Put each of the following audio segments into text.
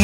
Kochaj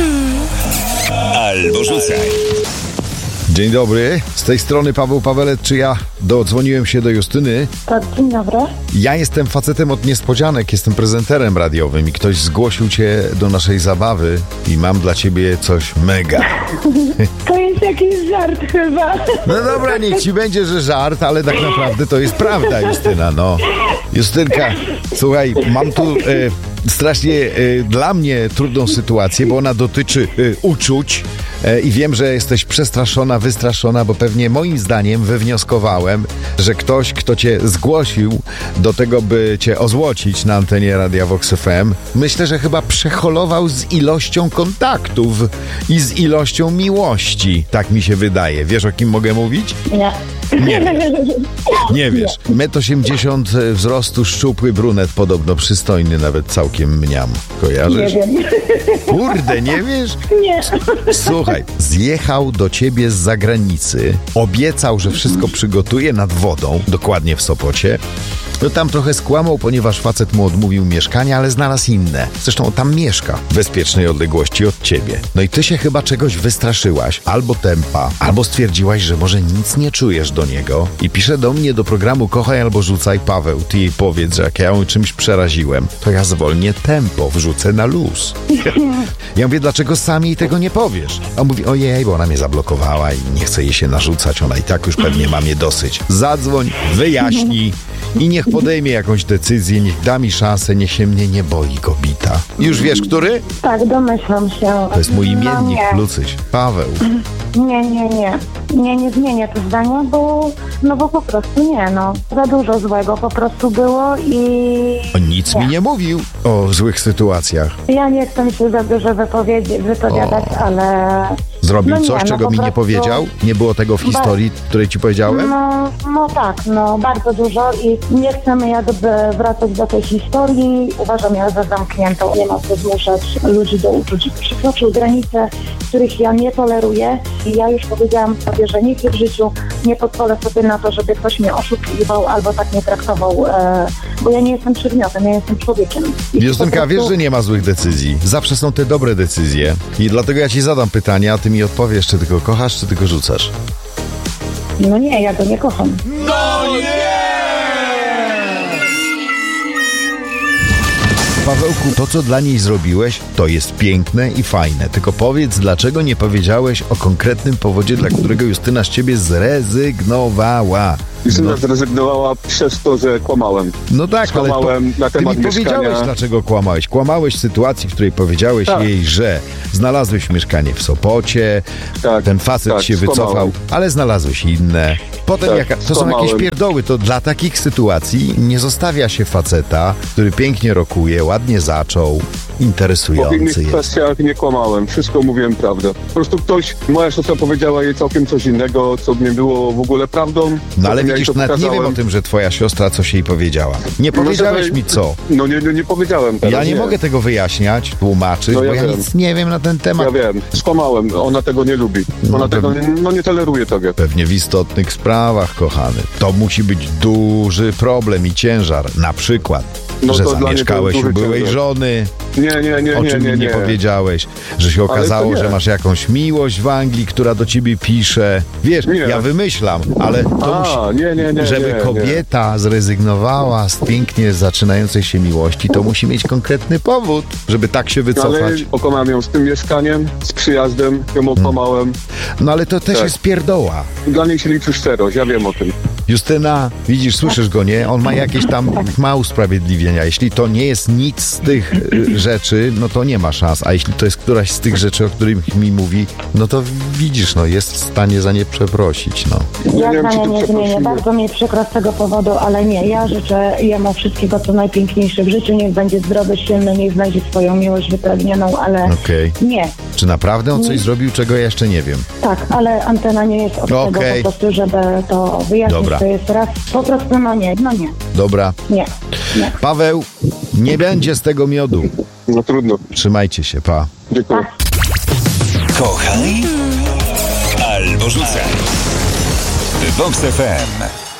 albo rzucaj. Dzień dobry, z tej strony Paweł Pawelet. Czy ja dodzwoniłem się do Justyny? Tak, dzień dobry. Ja jestem facetem od niespodzianek, jestem prezenterem radiowym i ktoś zgłosił cię do naszej zabawy i mam dla ciebie coś mega. To jest jakiś żart chyba. No dobra, niech ci będzie, że żart, ale tak naprawdę to jest prawda, Justyna, no. Justynka, słuchaj, mam tu strasznie dla mnie trudną sytuację, bo ona dotyczy uczuć i wiem, że jesteś przestraszona, wystraszona, bo pewnie moim zdaniem wywnioskowałem, że ktoś, kto cię zgłosił do tego, by cię ozłocić na antenie Radia Vox FM, myślę, że chyba przeholował z ilością kontaktów i z ilością miłości. Tak mi się wydaje. Wiesz, o kim mogę mówić? Nie. Nie wiesz. Nie wiesz. 1,80 m wzrostu, szczupły brunet, podobno przystojny, nawet całkiem mniam. Kojarzysz? Nie wiem. Kurde, nie wiesz? Nie. Słuchaj, zjechał do ciebie z zagranicy, obiecał, że wszystko przygotuje nad wodą, dokładnie w Sopocie. No tam trochę skłamał, ponieważ facet mu odmówił mieszkania, ale znalazł inne. Zresztą on tam mieszka, w bezpiecznej odległości od ciebie. No i ty się chyba czegoś wystraszyłaś, albo tempa, albo stwierdziłaś, że może nic nie czujesz do niego i pisze do mnie do programu Kochaj albo rzucaj: Paweł, ty jej powiedz, że jak ja ją czymś przeraziłem, to ja zwolnię tempo, wrzucę na luz. Ja mówię, dlaczego sam jej tego nie powiesz? A on mówi, ojej, bo ona mnie zablokowała i nie chce jej się narzucać, ona i tak już pewnie ma mnie dosyć. Zadzwoń, wyjaśnij i niech podejmie jakąś decyzję, niech da mi szansę, niech się mnie nie boi kobita. Już wiesz, który? Tak, domyślam się. To jest mój imiennik, No Lucyś. Paweł. Nie zmienię to zdania, bo po prostu nie, za dużo złego po prostu było i... On nic mi nie mówił o złych sytuacjach. Ja nie chcę się za dużo wypowiadać, ale... Zrobił coś, nie, czego po mi nie prostu... powiedział? Nie było tego w historii, której ci powiedziałem? Tak, bardzo dużo i nie chcemy jakby wracać do tej historii. Uważam ją za zamkniętą. Nie ma co zmuszać ludzi do uczuć. Przekroczył granice, których ja nie toleruję i ja już powiedziałam sobie, że nigdy w życiu nie pozwolę sobie na to, żeby ktoś mnie oszukiwał albo tak nie traktował, bo ja nie jestem przedmiotem, ja jestem człowiekiem. Justynka, wiesz, że nie ma złych decyzji. Zawsze są te dobre decyzje. I dlatego ja ci zadam pytania, a ty mi odpowiesz, czy ty go kochasz, czy ty go rzucasz. No nie, ja go nie kocham. No nie! Pawełku, to co dla niej zrobiłeś, to jest piękne i fajne. Tylko powiedz, dlaczego nie powiedziałeś o konkretnym powodzie, dla którego Justyna z ciebie zrezygnowała? Justyna zrezygnowała przez to, że kłamałem. No tak, Skłamałem ale na temat ty mi powiedziałeś, mieszkania. dlaczego kłamałeś. Kłamałeś w sytuacji, w której powiedziałeś jej, że znalazłeś mieszkanie w Sopocie, ten facet się wycofał, ale znalazłeś inne. Potem to są jakieś pierdoły, to dla takich sytuacji nie zostawia się faceta, który pięknie rokuje, ładnie zaczął, interesujący W innych jest. kwestiach nie kłamałem, wszystko mówiłem prawdę. Po prostu moja siostra powiedziała jej całkiem coś innego, co nie było w ogóle prawdą. No ale widzisz, nawet nie wiem o tym, że twoja siostra coś jej powiedziała. Nie powiedziałeś mi co. No nie powiedziałem teraz. Ja nie mogę tego wyjaśniać, tłumaczyć, bo ja nic nie wiem na ten temat. Ja wiem, skłamałem, ona tego nie lubi. Ona tego nie toleruje tego. Pewnie w istotnych sprawach, kochany. To musi być duży problem i ciężar. Na przykład, że zamieszkałeś u byłej żony. Nie. O czym nie powiedziałeś. Że się okazało, że masz jakąś miłość w Anglii, która do ciebie pisze. Wiesz, ja wymyślam, ale to żeby kobieta zrezygnowała z pięknie zaczynającej się miłości, to musi mieć konkretny powód, żeby tak się wycofać. Ale okłamałem ją z tym mieszkaniem, z przyjazdem, ją okłamałem. No ale to też jest pierdoła. Dla niej się liczy szczerość, ja wiem o tym. Justyna, widzisz, słyszysz go, nie? On ma jakieś tam ma usprawiedliwienia. Jeśli to nie jest nic z tych rzeczy, no to nie ma szans. A jeśli to jest któraś z tych rzeczy, o których mi mówi, no to widzisz, jest w stanie za nie przeprosić, Ja zdania nie zmienię. Bardzo mi przykro z tego powodu, ale nie. Ja życzę jemu wszystkiego, co najpiękniejsze w życiu. Niech będzie zdrowy, silny, niech znajdzie swoją miłość wypragnioną, ale nie. Czy naprawdę on coś zrobił, czego ja jeszcze nie wiem? Tak, ale antena nie jest od tego po prostu, żeby to wyjaśnić. Dobra. To jest raz, po prostu nie. Dobra. Nie. Paweł, nie będzie z tego miodu. No trudno. Trzymajcie się, pa. Dziękuję. Kochaj albo rzucaj. Vox FM.